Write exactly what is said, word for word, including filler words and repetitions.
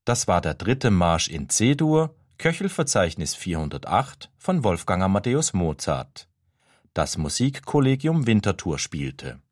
Das war der dritte Marsch in C-Dur, Köchelverzeichnis vierhundertacht von Wolfgang Amadeus Mozart. Das Musikkollegium Winterthur spielte.